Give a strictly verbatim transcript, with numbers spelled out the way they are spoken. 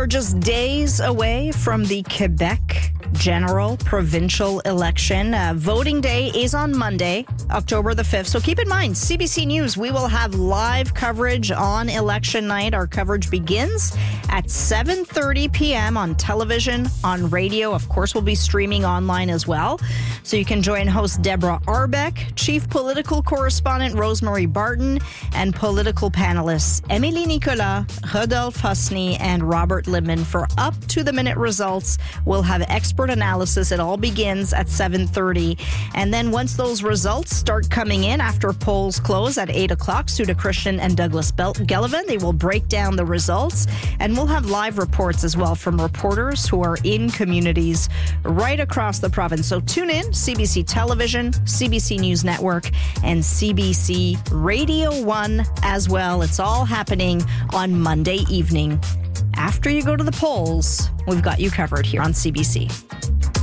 are just days away from the Quebec general provincial election. Uh, voting day is on Monday, October the fifth. So keep in mind, C B C News, we will have live coverage on election night. Our coverage begins at seven thirty p.m. on television, on radio. Of course, we'll be streaming online as well. So you can join host Deborah Arbeck, chief political correspondent Rosemary Barton, and political panelists Émilie Nicolas, Rodolphe Husney, and Robert Libman for up-to-the-minute results. We'll have expert analysis. It all begins at seven thirty. And then once those results start coming in after polls close at eight o'clock, Suda Christian and Douglas Gellivan, they will break down the results. And we'll have live reports as well from reporters who are in communities right across the province. So tune in, C B C Television, C B C News Network, and C B C Radio one as well. It's all happening on Monday evening. After you go to the polls, we've got you covered here on C B C.